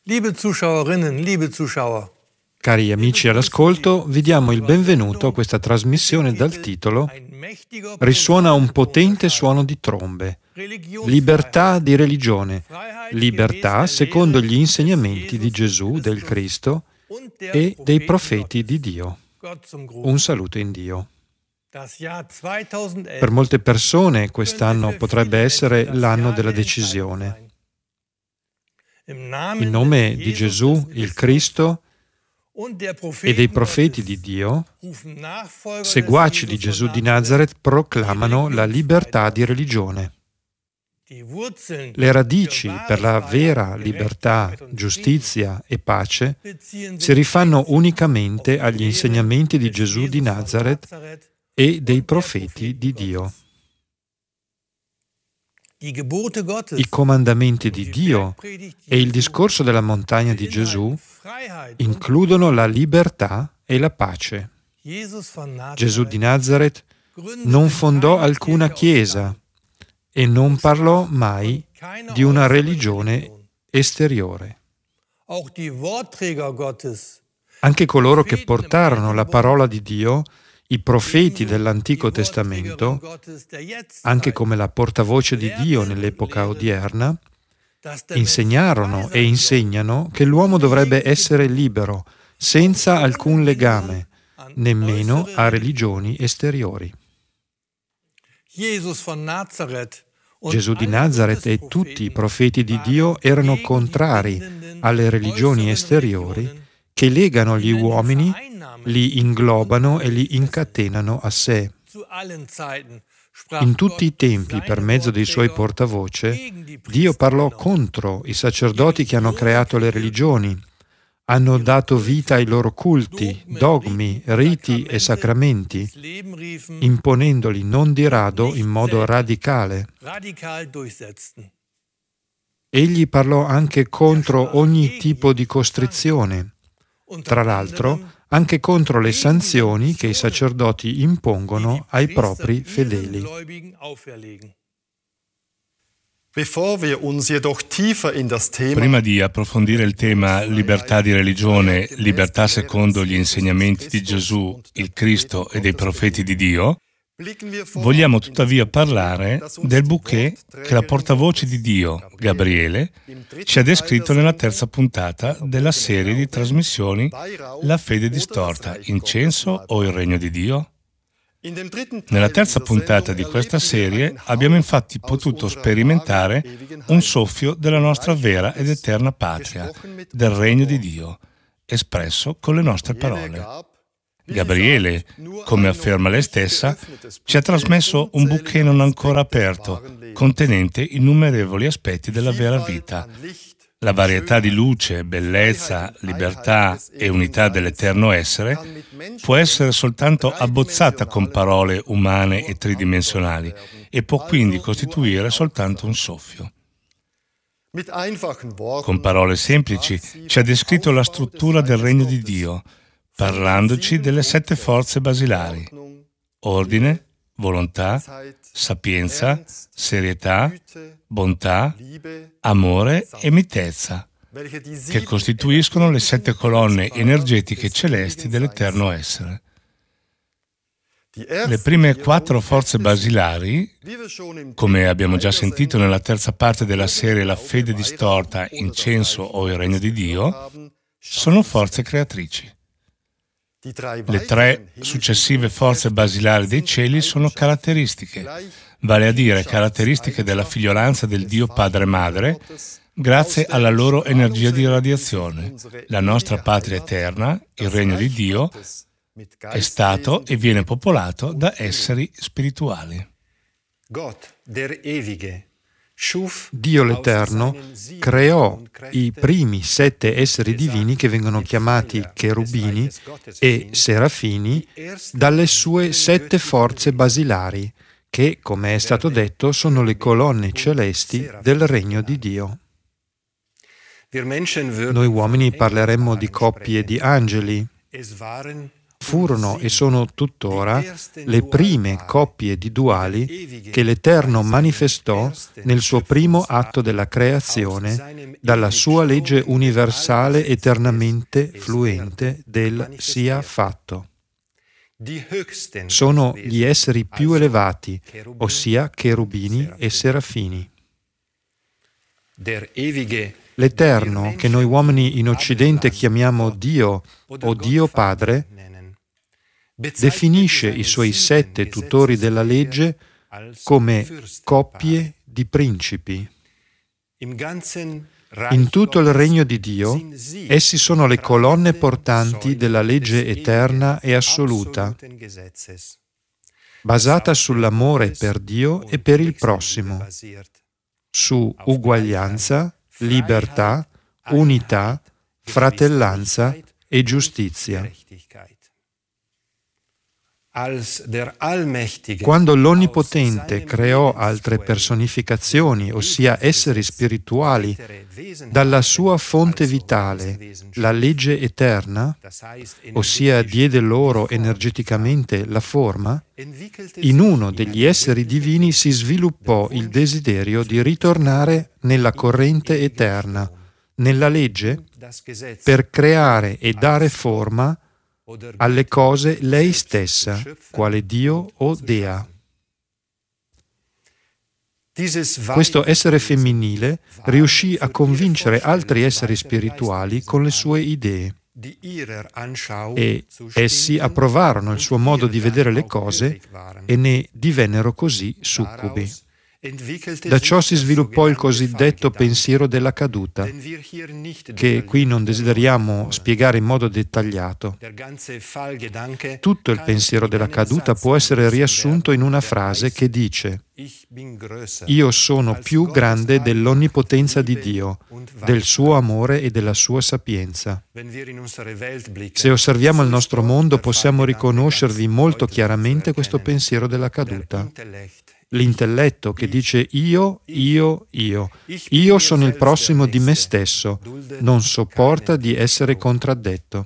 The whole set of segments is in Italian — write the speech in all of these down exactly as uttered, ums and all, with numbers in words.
Liebe Zuschauerinnen, liebe Zuschauer. Cari amici all'ascolto, vi diamo il benvenuto a questa trasmissione dal titolo Risuona un potente suono di trombe. Libertà di religione. Libertà secondo gli insegnamenti di Gesù, del Cristo e dei profeti di Dio. Un saluto in Dio. Per molte persone quest'anno potrebbe essere l'anno della decisione. In nome di Gesù, il Cristo, e dei profeti di Dio, seguaci di Gesù di Nazaret proclamano la libertà di religione. Le radici per la vera libertà, giustizia e pace si rifanno unicamente agli insegnamenti di Gesù di Nazaret e dei profeti di Dio. I comandamenti di Dio e il discorso della montagna di Gesù includono la libertà e la pace. Gesù di Nazaret non fondò alcuna chiesa e non parlò mai di una religione esteriore. Anche coloro che portarono la parola di Dio, i profeti dell'Antico Testamento, anche come la portavoce di Dio nell'epoca odierna, insegnarono e insegnano che l'uomo dovrebbe essere libero, senza alcun legame, nemmeno a religioni esteriori. Gesù di Nazaret e tutti i profeti di Dio erano contrari alle religioni esteriori che legano gli uomini, li inglobano e li incatenano a sé. In tutti i tempi, per mezzo dei suoi portavoce, Dio parlò contro i sacerdoti che hanno creato le religioni, hanno dato vita ai loro culti, dogmi, riti e sacramenti, imponendoli non di rado in modo radicale. Egli parlò anche contro ogni tipo di costrizione, tra l'altro anche contro le sanzioni che i sacerdoti impongono ai propri fedeli. Prima di approfondire il tema libertà di religione, libertà secondo gli insegnamenti di Gesù, il Cristo e dei profeti di Dio, vogliamo tuttavia parlare del bouquet che la portavoce di Dio, Gabriele, ci ha descritto nella terza puntata della serie di trasmissioni La fede distorta, incenso o il regno di Dio? Nella terza puntata di questa serie abbiamo infatti potuto sperimentare un soffio della nostra vera ed eterna patria, del regno di Dio, espresso con le nostre parole. Gabriele, come afferma lei stessa, ci ha trasmesso un bouquet non ancora aperto, contenente innumerevoli aspetti della vera vita. La varietà di luce, bellezza, libertà e unità dell'eterno essere può essere soltanto abbozzata con parole umane e tridimensionali e può quindi costituire soltanto un soffio. Con parole semplici ci ha descritto la struttura del regno di Dio, parlandoci delle sette forze basilari: ordine, volontà, sapienza, serietà, bontà, amore e mitezza, che costituiscono le sette colonne energetiche celesti dell'eterno essere. Le prime quattro forze basilari, come abbiamo già sentito nella terza parte della serie La fede distorta, incenso o il regno di Dio, sono forze creatrici. Le tre successive forze basilari dei cieli sono caratteristiche, vale a dire caratteristiche della figliolanza del Dio Padre e Madre, grazie alla loro energia di radiazione. La nostra patria eterna, il regno di Dio, è stato e viene popolato da esseri spirituali. Dio l'Eterno creò i primi sette esseri divini che vengono chiamati cherubini e serafini dalle sue sette forze basilari, che, come è stato detto, sono le colonne celesti del regno di Dio. Noi uomini parleremmo di coppie di angeli. furono e sono tuttora le prime coppie di duali che l'Eterno manifestò nel suo primo atto della creazione dalla sua legge universale eternamente fluente del sia fatto. Sono gli esseri più elevati, ossia cherubini e serafini. L'Eterno, che noi uomini in Occidente chiamiamo Dio o Dio Padre, definisce i suoi sette tutori della legge come coppie di principi. In tutto il regno di Dio, essi sono le colonne portanti della legge eterna e assoluta, basata sull'amore per Dio e per il prossimo, su uguaglianza, libertà, unità, fratellanza e giustizia. Quando l'Onnipotente creò altre personificazioni, ossia esseri spirituali, dalla sua fonte vitale, la legge eterna, ossia diede loro energeticamente la forma, in uno degli esseri divini si sviluppò il desiderio di ritornare nella corrente eterna, nella legge, per creare e dare forma alle cose lei stessa, quale Dio o Dea. Questo essere femminile riuscì a convincere altri esseri spirituali con le sue idee e essi approvarono il suo modo di vedere le cose e ne divennero così succubi. Da ciò si sviluppò il cosiddetto pensiero della caduta, che qui non desideriamo spiegare in modo dettagliato. Tutto il pensiero della caduta può essere riassunto in una frase che dice: io sono più grande dell'onnipotenza di Dio, del suo amore e della sua sapienza. Se osserviamo il nostro mondo possiamo riconoscervi molto chiaramente questo pensiero della caduta. L'intelletto che dice io, io, io, io sono il prossimo di me stesso, non sopporta di essere contraddetto.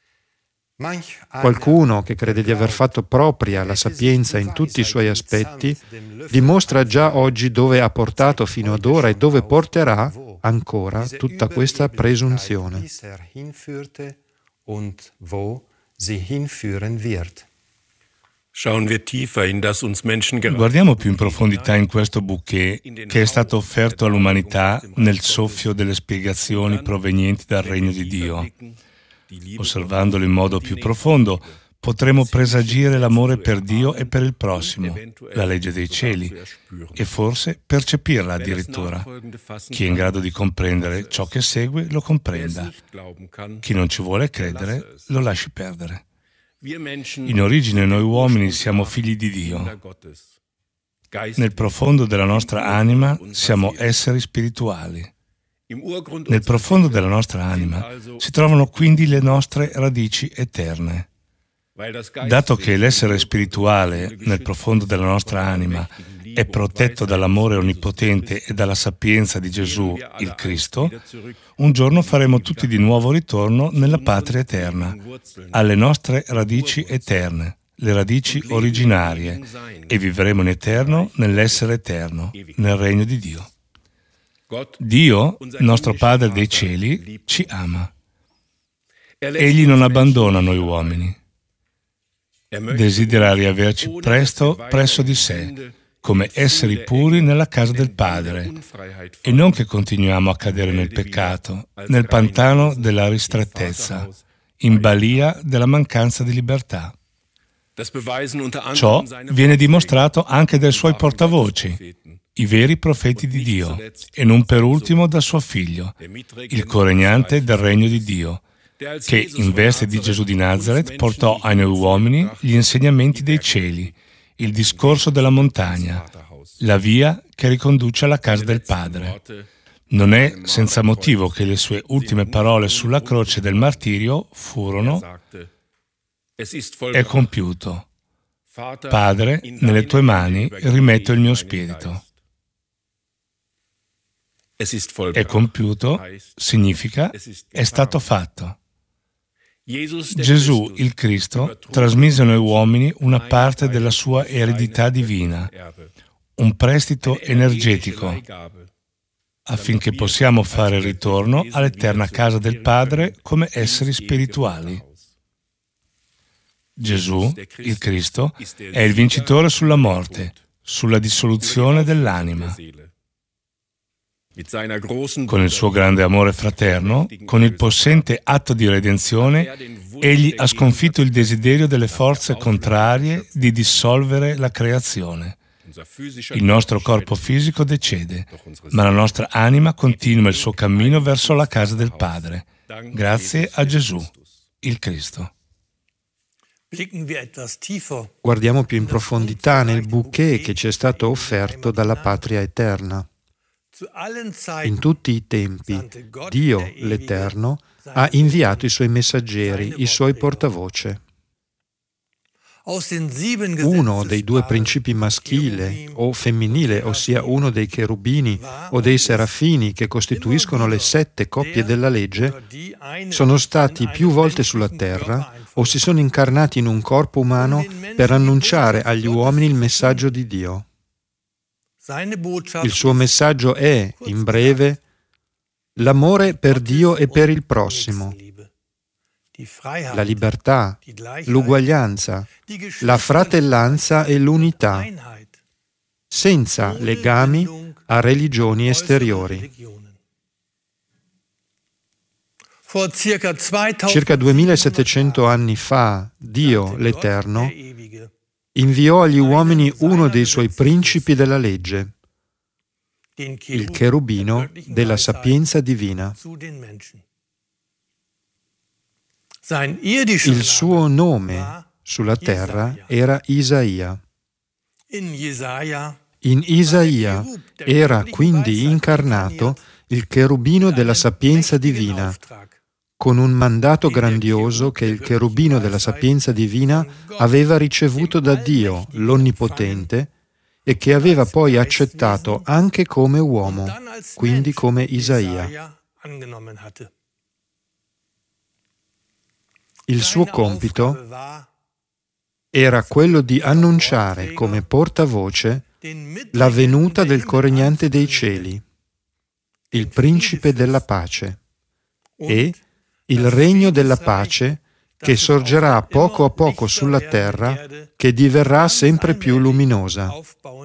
Qualcuno che crede di aver fatto propria la sapienza in tutti i suoi aspetti dimostra già oggi dove ha portato fino ad ora e dove porterà ancora tutta questa presunzione. Guardiamo più in profondità in questo bouquet che è stato offerto all'umanità nel soffio delle spiegazioni provenienti dal regno di Dio. Osservandolo in modo più profondo, potremo presagire l'amore per Dio e per il prossimo, la legge dei cieli, e forse percepirla addirittura. Chi è in grado di comprendere ciò che segue lo comprenda. Chi non ci vuole credere lo lasci perdere. In origine noi uomini siamo figli di Dio. Nel profondo della nostra anima siamo esseri spirituali. Nel profondo della nostra anima si trovano quindi le nostre radici eterne. Dato che l'essere spirituale nel profondo della nostra anima è protetto dall'amore onnipotente e dalla sapienza di Gesù, il Cristo, un giorno faremo tutti di nuovo ritorno nella patria eterna, alle nostre radici eterne, le radici originarie, e vivremo in eterno nell'essere eterno, nel regno di Dio. Dio, nostro Padre dei cieli, ci ama. Egli non abbandona noi uomini. Desidera riaverci presto presso di sé, come esseri puri nella casa del Padre, e non che continuiamo a cadere nel peccato, nel pantano della ristrettezza, in balia della mancanza di libertà. Ciò viene dimostrato anche dai suoi portavoci, i veri profeti di Dio, e non per ultimo da suo Figlio, il coregnante del regno di Dio, che in veste di Gesù di Nazaret portò ai noi uomini gli insegnamenti dei cieli, il discorso della montagna, la via che riconduce alla casa del Padre. Non è senza motivo che le sue ultime parole sulla croce del martirio furono: è compiuto. Padre, nelle tue mani rimetto il mio spirito. È compiuto significa è stato fatto. Gesù, il Cristo, trasmise ai uomini una parte della sua eredità divina, un prestito energetico, affinché possiamo fare ritorno all'eterna casa del Padre come esseri spirituali. Gesù, il Cristo, è il vincitore sulla morte, sulla dissoluzione dell'anima. Con il suo grande amore fraterno, con il possente atto di redenzione, egli ha sconfitto il desiderio delle forze contrarie di dissolvere la creazione. Il nostro corpo fisico decede, ma la nostra anima continua il suo cammino verso la casa del Padre, grazie a Gesù, il Cristo. Guardiamo più in profondità nel bouquet che ci è stato offerto dalla patria eterna. In tutti i tempi, Dio, l'Eterno, ha inviato i suoi messaggeri, i suoi portavoce. Uno dei due principi maschile o femminile, ossia uno dei cherubini o dei serafini che costituiscono le sette coppie della legge, sono stati più volte sulla terra o si sono incarnati in un corpo umano per annunciare agli uomini il messaggio di Dio. Il suo messaggio è, in breve, l'amore per Dio e per il prossimo, la libertà, l'uguaglianza, la fratellanza e l'unità, senza legami a religioni esteriori. Circa duemilasettecento anni fa, Dio, l'Eterno, inviò agli uomini uno dei suoi principi della legge, il cherubino della sapienza divina. Il suo nome sulla terra era Isaia. In Isaia era quindi incarnato il cherubino della sapienza divina, con un mandato grandioso che il cherubino della sapienza divina aveva ricevuto da Dio, l'Onnipotente, e che aveva poi accettato anche come uomo, quindi come Isaia. Il suo compito era quello di annunciare come portavoce la venuta del Coregnante dei cieli, il Principe della pace, e il regno della pace che sorgerà poco a poco sulla terra, che diverrà sempre più luminosa.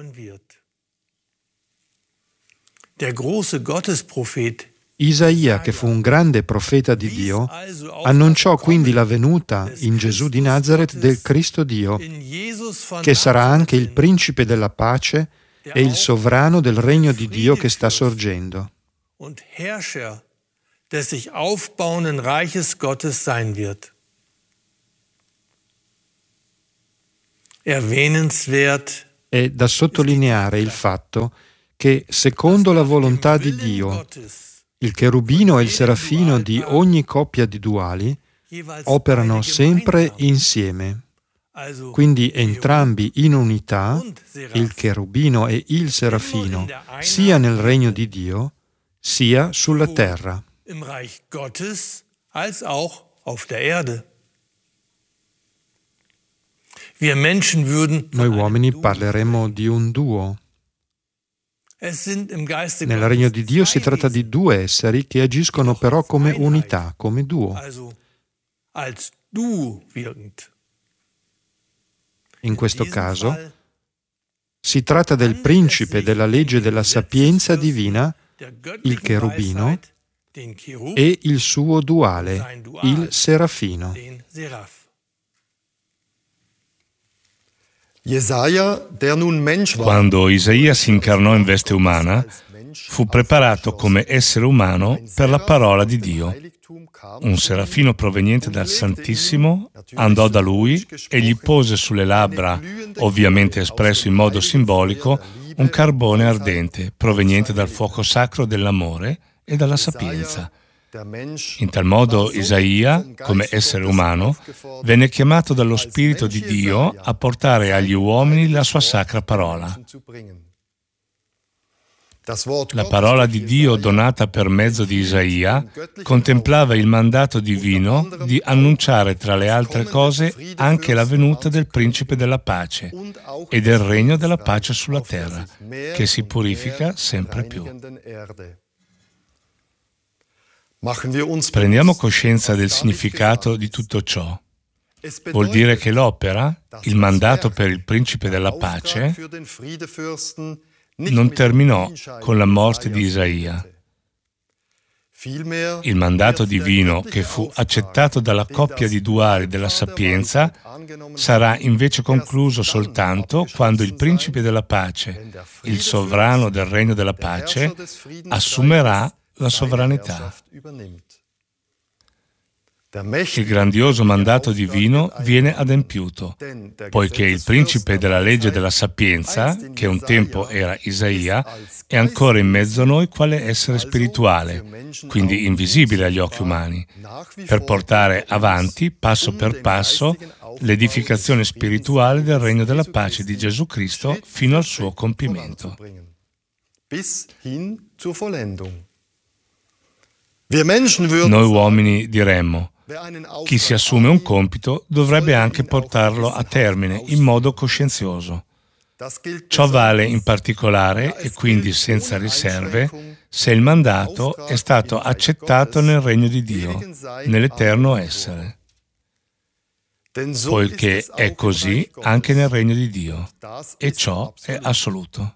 Isaia, che fu un grande profeta di Dio, annunciò quindi la venuta in Gesù di Nazaret del Cristo Dio, che sarà anche il Principe della pace e il sovrano del regno di Dio che sta sorgendo. Des sich aufbauenden Reiches Gottes sein wird. Erwähnenswert è da sottolineare il fatto che, secondo la volontà di Dio, il cherubino e il serafino di ogni coppia di duali operano sempre insieme. Quindi entrambi in unità, il cherubino e il serafino, sia nel regno di Dio, sia sulla terra. Im Reich Gottes als auch auf der Erde. Wir Menschen würden Noi uomini parleremo di un duo. Nel regno di Dio si tratta di due esseri che agiscono però come unità, come duo. In questo caso si tratta del principe della legge della sapienza divina, il cherubino, e il suo duale, il serafino. Quando Isaia si incarnò in veste umana, fu preparato come essere umano per la parola di Dio. Un serafino proveniente dal Santissimo andò da lui e gli pose sulle labbra, ovviamente espresso in modo simbolico, un carbone ardente proveniente dal fuoco sacro dell'amore e dalla sapienza. In tal modo Isaia, come essere umano, venne chiamato dallo Spirito di Dio a portare agli uomini la sua sacra parola. La parola di Dio donata per mezzo di Isaia contemplava il mandato divino di annunciare tra le altre cose anche la venuta del principe della pace e del regno della pace sulla terra, che si purifica sempre più. Prendiamo coscienza del significato di tutto ciò. Vuol dire che l'opera, il mandato per il principe della pace, non terminò con la morte di Isaia. Il mandato divino che fu accettato dalla coppia di duali della sapienza sarà invece concluso soltanto quando il principe della pace, il sovrano del regno della pace, assumerà la sovranità. Il grandioso mandato divino viene adempiuto, poiché il principe della legge della sapienza, che un tempo era Isaia, è ancora in mezzo a noi quale essere spirituale, quindi invisibile agli occhi umani, per portare avanti, passo per passo, l'edificazione spirituale del regno della pace di Gesù Cristo fino al suo compimento. Noi uomini diremmo: chi si assume un compito dovrebbe anche portarlo a termine in modo coscienzioso. Ciò vale in particolare, e quindi senza riserve, se il mandato è stato accettato nel regno di Dio, nell'eterno essere. Poiché è così anche nel regno di Dio, e ciò è assoluto.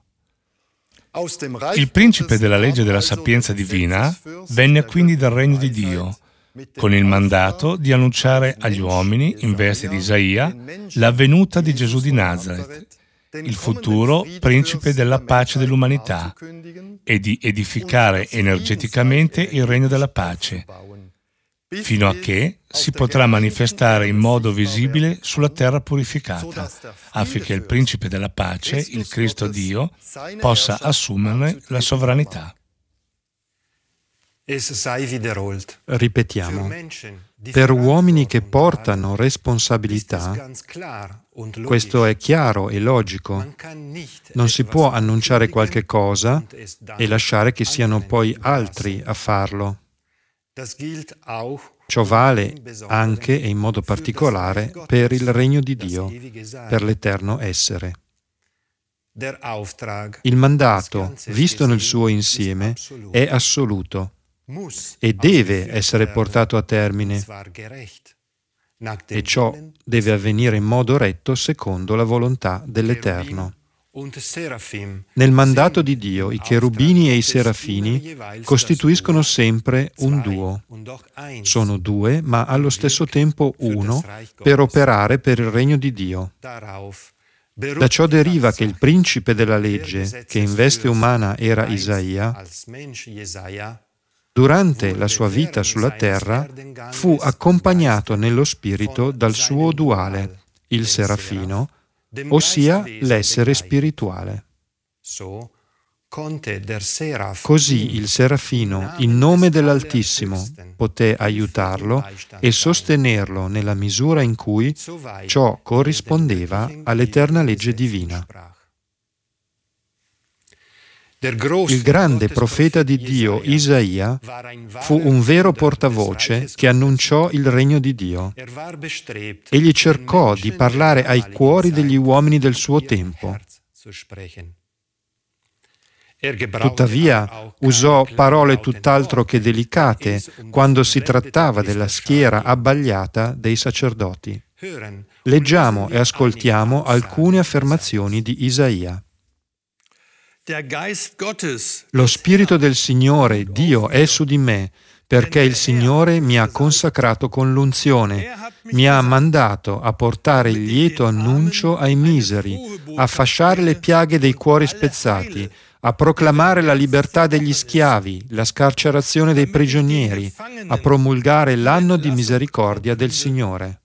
Il principe della legge della sapienza divina venne quindi dal regno di Dio, con il mandato di annunciare agli uomini, in veste di Isaia, la venuta di Gesù di Nazaret, il futuro principe della pace dell'umanità, e di edificare energeticamente il regno della pace, fino a che si potrà manifestare in modo visibile sulla terra purificata, affinché il principe della pace, il Cristo Dio, possa assumerne la sovranità. Ripetiamo, per uomini che portano responsabilità, questo è chiaro e logico. Non si può annunciare qualche cosa e lasciare che siano poi altri a farlo. Ciò vale anche e in modo particolare per il regno di Dio, per l'eterno essere. Il mandato, visto nel suo insieme, è assoluto e deve essere portato a termine, e ciò deve avvenire in modo retto secondo la volontà dell'Eterno. Nel mandato di Dio, i cherubini e i serafini costituiscono sempre un duo. Sono due, ma allo stesso tempo uno, per operare per il regno di Dio. Da ciò deriva che il principe della legge, che in veste umana era Isaia, durante la sua vita sulla terra, fu accompagnato nello spirito dal suo duale, il serafino, ossia l'essere spirituale. Così il serafino, in nome dell'Altissimo, poté aiutarlo e sostenerlo nella misura in cui ciò corrispondeva all'eterna legge divina. Il grande profeta di Dio, Isaia, fu un vero portavoce che annunciò il regno di Dio. Egli cercò di parlare ai cuori degli uomini del suo tempo. Tuttavia, usò parole tutt'altro che delicate quando si trattava della schiera abbagliata dei sacerdoti. Leggiamo e ascoltiamo alcune affermazioni di Isaia. Lo Spirito del Signore, Dio, è su di me, perché il Signore mi ha consacrato con l'unzione, mi ha mandato a portare il lieto annuncio ai miseri, a fasciare le piaghe dei cuori spezzati, a proclamare la libertà degli schiavi, la scarcerazione dei prigionieri, a promulgare l'anno di misericordia del Signore.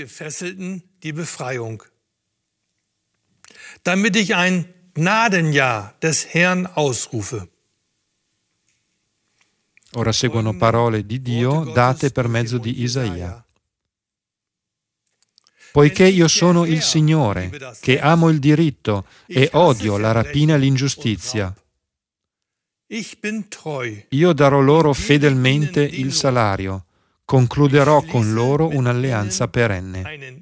Damit ich ein Gnadenjahr des Herrn ausrufe. Ora seguono parole di Dio date per mezzo di Isaia. Poiché io sono il Signore, che amo il diritto e odio la rapina e l'ingiustizia. Io darò loro fedelmente il salario, concluderò con loro un'alleanza perenne.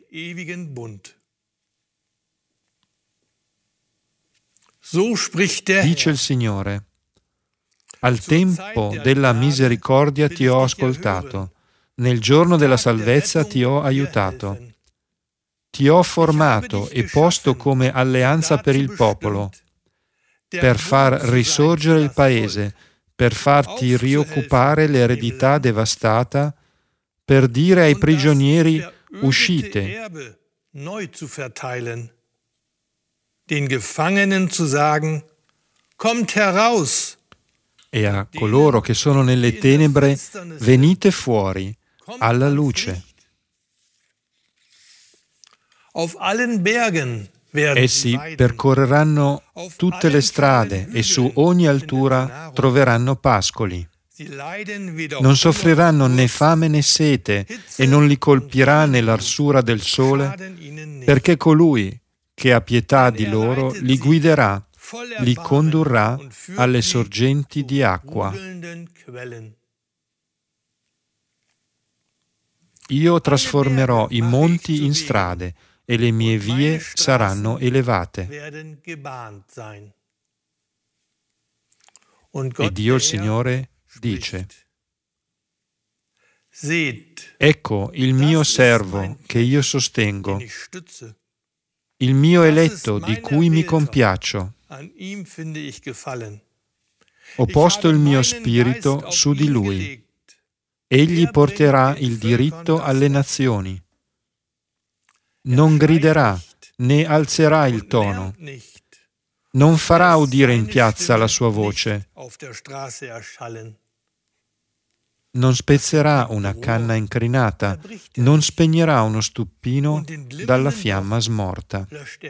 Dice il Signore: al tempo della misericordia ti ho ascoltato, nel giorno della salvezza ti ho aiutato. Ti ho formato e posto come alleanza per il popolo, per far risorgere il paese, per farti rioccupare l'eredità devastata, per dire ai prigionieri: uscite, den Gefangenen zu sagen: kommt heraus, e a coloro che sono nelle tenebre: venite fuori alla luce. Essi percorreranno tutte le strade e su ogni altura troveranno pascoli. Non soffriranno né fame né sete e non li colpirà né l'arsura del sole, perché colui che ha pietà di loro li guiderà, li condurrà alle sorgenti di acqua. Io trasformerò i monti in strade e le mie vie saranno elevate. E Dio il Signore dice: ecco il mio servo che io sostengo, il mio eletto di cui mi compiaccio. Ho posto il mio spirito su di lui. Egli porterà il diritto alle nazioni. Non griderà né alzerà il tono. Non farà udire in piazza la sua voce. Non spezzerà una canna incrinata, non spegnerà uno stuppino dalla fiamma smorta.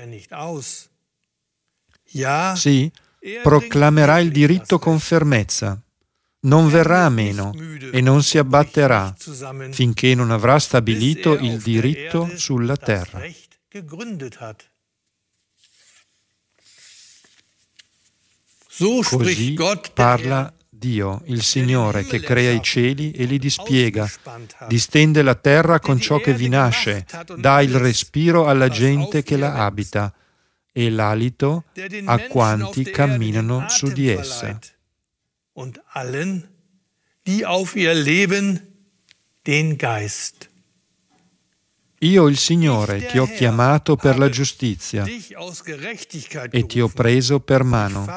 Sì, proclamerà il diritto con fermezza. Non verrà a meno e non si abbatterà finché non avrà stabilito il diritto sulla terra. Così parla Dio, il Signore, che crea i cieli e li dispiega, distende la terra con ciò che vi nasce, dà il respiro alla gente che la abita e l'alito a quanti camminano su di essa. Und allen, die auf ihr leben, den Geist. Io, il Signore, ti ho chiamato per la giustizia e ti ho preso per mano.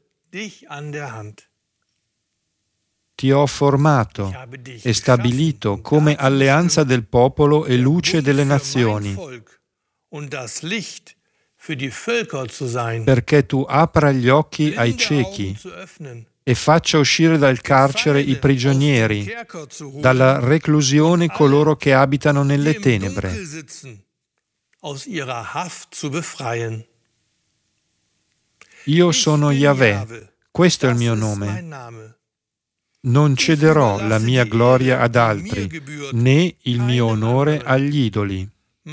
Ti ho formato e stabilito come alleanza del popolo e luce delle nazioni, perché tu apra gli occhi ai ciechi e faccia uscire dal carcere i prigionieri, dalla reclusione coloro che abitano nelle tenebre. Io sono Yahweh, questo è il mio nome. Non cederò la mia gloria ad altri, né il mio onore agli idoli.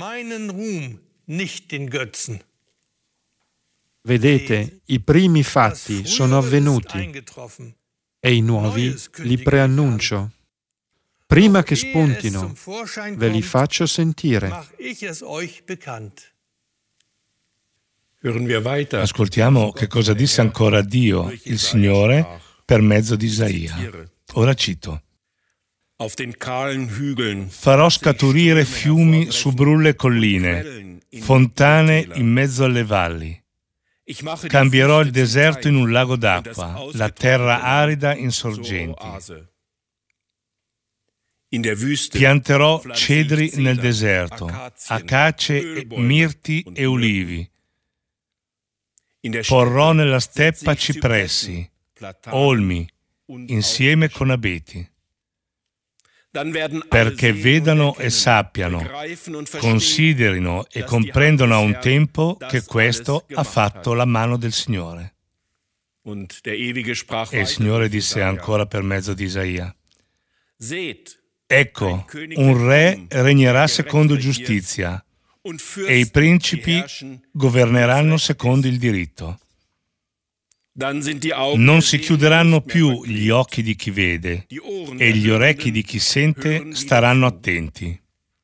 Vedete, i primi fatti sono avvenuti e i nuovi li preannuncio. Prima che spuntino, ve li faccio sentire. Ascoltiamo che cosa disse ancora Dio, il Signore, per mezzo di Isaia. Ora cito: farò scaturire fiumi su brulle colline, fontane in mezzo alle valli. Cambierò il deserto in un lago d'acqua, la terra arida in sorgenti. Pianterò cedri nel deserto, acace, mirti e ulivi. Porrò nella steppa cipressi, olmi, insieme con abeti, perché vedano e sappiano, considerino e comprendano a un tempo che questo ha fatto la mano del Signore. E il Signore disse ancora per mezzo di Isaia: ecco, un re regnerà secondo giustizia e i principi governeranno secondo il diritto. Non si chiuderanno più gli occhi di chi vede e gli orecchi di chi sente staranno attenti.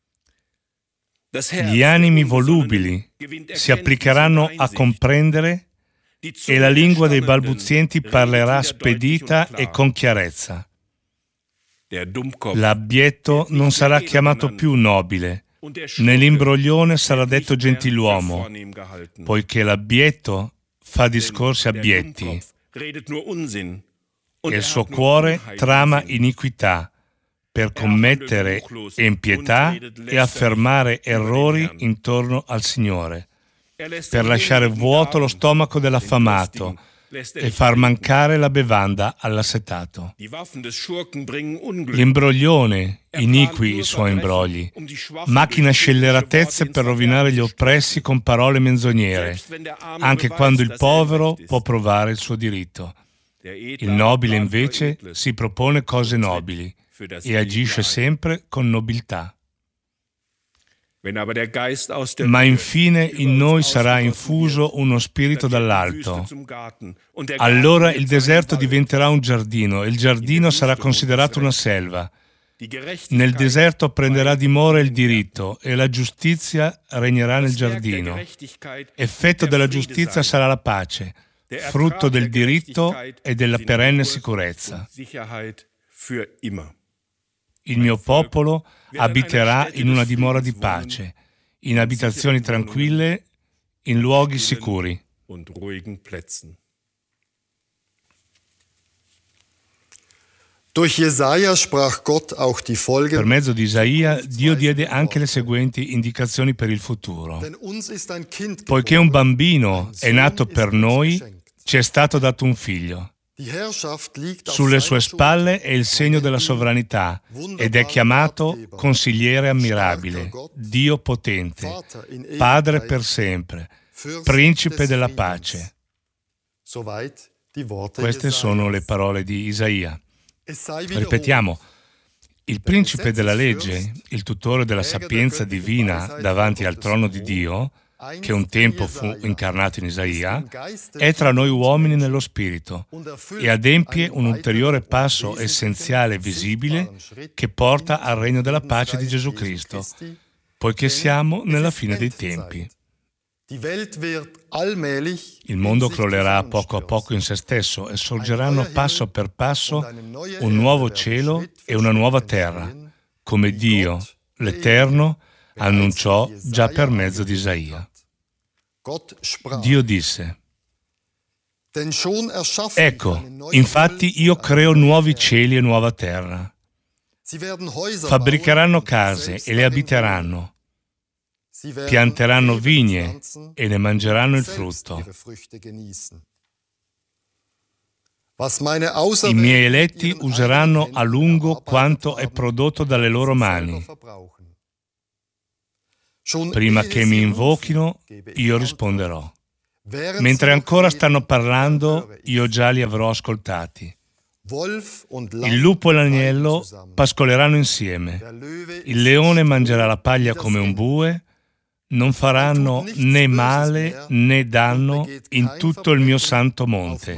Gli animi volubili si applicheranno a comprendere e la lingua dei balbuzienti parlerà spedita e con chiarezza. L'abbietto non sarà chiamato più nobile, né l'imbroglione sarà detto gentiluomo, poiché l'abbietto fa discorsi abietti e il suo cuore trama iniquità per commettere impietà e affermare errori intorno al Signore, per lasciare vuoto lo stomaco dell'affamato e far mancare la bevanda all'assetato. L'imbroglione iniqui i suoi imbrogli, macchina scelleratezze per rovinare gli oppressi con parole menzognere, anche quando il povero può provare il suo diritto. Il nobile invece si propone cose nobili e agisce sempre con nobiltà. Ma infine in noi sarà infuso uno spirito dall'alto. Allora il deserto diventerà un giardino e il giardino sarà considerato una selva. Nel deserto prenderà dimora il diritto e la giustizia regnerà nel giardino. Effetto della giustizia sarà la pace, frutto del diritto e della perenne sicurezza. Il mio popolo abiterà in una dimora di pace, in abitazioni tranquille, in luoghi sicuri. Per mezzo di Isaia, Dio diede anche le seguenti indicazioni per il futuro. Poiché un bambino è nato per noi, ci è stato dato un figlio. Sulle sue spalle è il segno della sovranità ed è chiamato Consigliere ammirabile, Dio potente, Padre per sempre, Principe della pace. Queste sono le parole di Isaia. Ripetiamo, il Principe della legge, il tutore della sapienza divina davanti al trono di Dio, che un tempo fu incarnato in Isaia, è tra noi uomini nello spirito e adempie un ulteriore passo essenziale e visibile che porta al regno della pace di Gesù Cristo, poiché siamo nella fine dei tempi. Il mondo crollerà poco a poco in se stesso e sorgeranno passo per passo un nuovo cielo e una nuova terra, come Dio, l'Eterno, annunciò già per mezzo di Isaia. Dio disse: Ecco, infatti io creo nuovi cieli e nuova terra. Fabbricheranno case e le abiteranno. Pianteranno vigne e ne mangeranno il frutto. I miei eletti useranno a lungo quanto è prodotto dalle loro mani. Prima che mi invochino, io risponderò. Mentre ancora stanno parlando, io già li avrò ascoltati. Il lupo e l'agnello pascoleranno insieme. Il leone mangerà la paglia come un bue. Non faranno né male né danno in tutto il mio santo monte.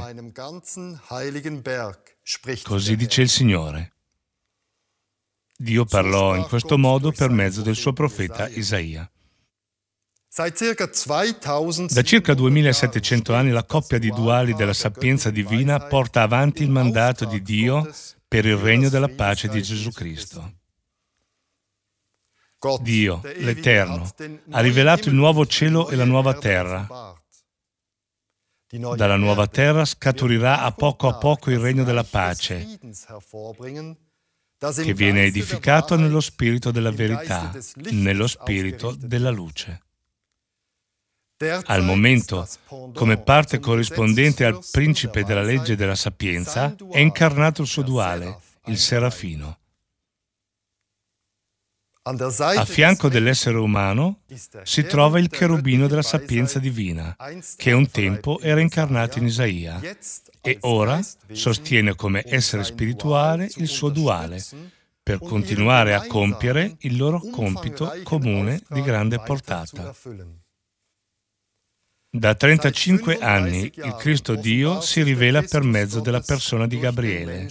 Così dice il Signore. Dio parlò in questo modo per mezzo del suo profeta Isaia. Da circa duemilasettecento anni la coppia di duali della sapienza divina porta avanti il mandato di Dio per il regno della pace di Gesù Cristo. Dio, l'Eterno, ha rivelato il nuovo cielo e la nuova terra. Dalla nuova terra scaturirà a poco a poco il regno della pace, che viene edificato nello spirito della verità, nello spirito della luce. Al momento, come parte corrispondente al principe della legge della sapienza, è incarnato il suo duale, il serafino. A fianco dell'essere umano si trova il cherubino della sapienza divina, che un tempo era incarnato in Isaia e ora sostiene come essere spirituale il suo duale, per continuare a compiere il loro compito comune di grande portata. Da trentacinque anni il Cristo Dio si rivela per mezzo della persona di Gabriele.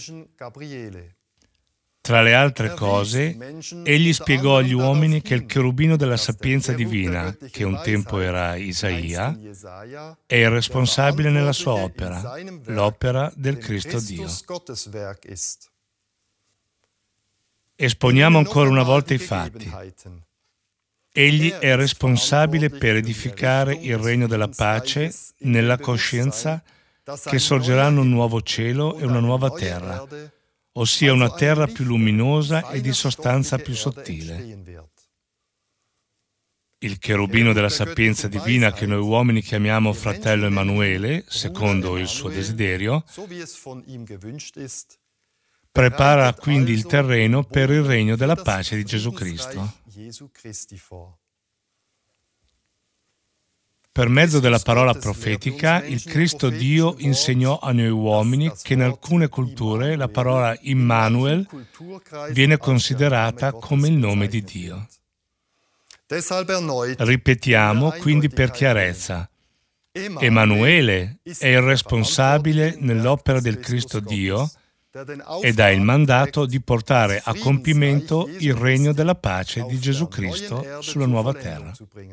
Tra le altre cose, egli spiegò agli uomini che il cherubino della sapienza divina, che un tempo era Isaia, è il responsabile nella sua opera, l'opera del Cristo Dio. Esponiamo ancora una volta i fatti. Egli è responsabile per edificare il regno della pace nella coscienza che sorgeranno un nuovo cielo e una nuova terra, ossia una terra più luminosa e di sostanza più sottile. Il cherubino della sapienza divina, che noi uomini chiamiamo fratello Emanuele, secondo il suo desiderio, prepara quindi il terreno per il regno della pace di Gesù Cristo. Per mezzo della parola profetica, il Cristo Dio insegnò a noi uomini che in alcune culture la parola Immanuel viene considerata come il nome di Dio. Ripetiamo quindi per chiarezza: Emanuele è il responsabile nell'opera del Cristo Dio ed ha il mandato di portare a compimento il regno della pace di Gesù Cristo sulla nuova terra.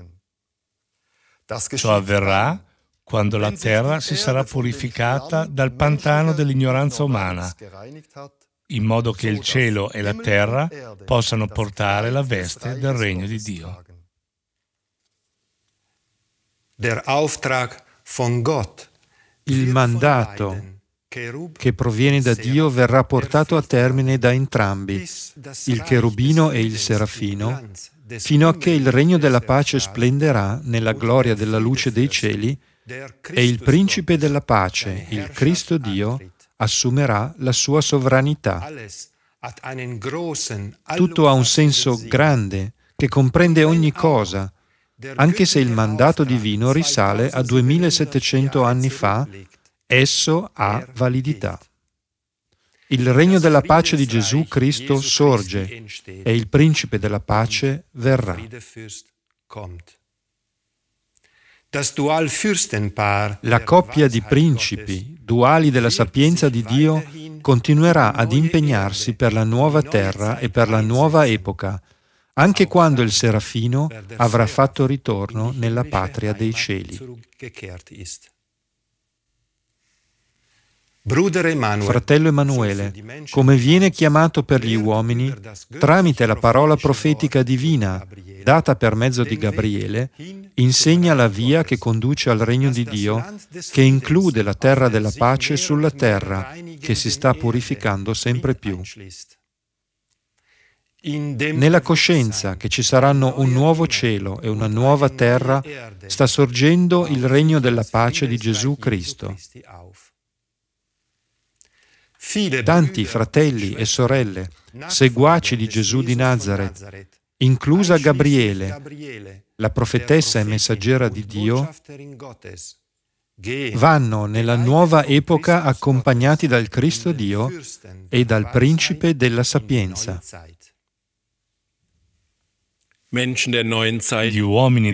Ciò avverrà quando la terra si sarà purificata dal pantano dell'ignoranza umana, in modo che il cielo e la terra possano portare la veste del regno di Dio. Il mandato che proviene da Dio verrà portato a termine da entrambi, il cherubino e il serafino, fino a che il regno della pace splenderà nella gloria della luce dei cieli e il principe della pace, il Cristo Dio, assumerà la sua sovranità. Tutto ha un senso grande che comprende ogni cosa, anche se il mandato divino risale a duemilasettecento anni fa. Esso ha validità. Il regno della pace di Gesù Cristo sorge e il principe della pace verrà. La coppia di principi, duali della sapienza di Dio, continuerà ad impegnarsi per la nuova terra e per la nuova epoca, anche quando il serafino avrà fatto ritorno nella patria dei cieli. Fratello Emanuele, come viene chiamato per gli uomini, tramite la parola profetica divina, data per mezzo di Gabriele, insegna la via che conduce al regno di Dio, che include la terra della pace sulla terra, che si sta purificando sempre più. Nella coscienza che ci saranno un nuovo cielo e una nuova terra, sta sorgendo il regno della pace di Gesù Cristo. Tanti fratelli e sorelle, seguaci di Gesù di Nazaret, inclusa Gabriele, la profetessa e messaggera di Dio, vanno nella nuova epoca accompagnati dal Cristo Dio e dal principe della sapienza. Gli uomini